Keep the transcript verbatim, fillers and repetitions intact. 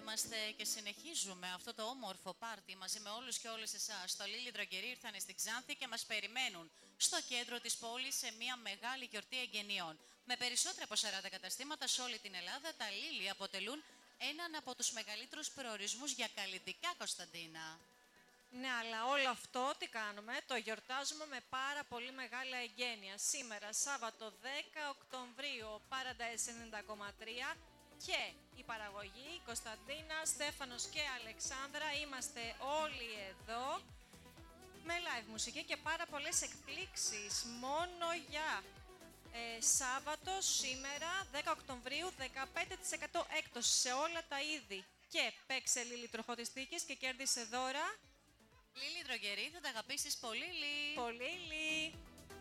είμαστε και συνεχίζουμε αυτό το όμορφο πάρτι μαζί με όλους και όλες εσάς. Το Λίλι Δρογκερί ήρθανε στην Ξάνθη και μας περιμένουν στο κέντρο της πόλης σε μια μεγάλη γιορτή εγγενειών. Με περισσότερα από σαράντα καταστήματα σε όλη την Ελλάδα, τα Λίλι αποτελούν έναν από τους μεγαλύτερους προορισμούς για καλλυντικά, Κωνσταντίνα. Ναι, αλλά όλο αυτό τι κάνουμε, το γιορτάζουμε με πάρα πολύ μεγάλα εγγένεια. Σήμερα, Σάββατο δέκα Οκτωβρίου, ο Paradise ενενήντα κόμμα τρία και η παραγωγή, η Κωνσταντίνα, Στέφανος και Αλεξάνδρα. Είμαστε όλοι εδώ με live μουσική και πάρα πολλές εκπλήξεις μόνο για ε, Σάββατο, σήμερα, δέκα Οκτωβρίου, δεκαπέντε τοις εκατό έκπτωση σε όλα τα είδη. Και παίξε Λίλι τροχοτιστικής και κέρδισε δώρα. Λίλι Δρογκερί, θα τα αγαπήσεις πολύ, Λίλι. Πολύ, Λίλι.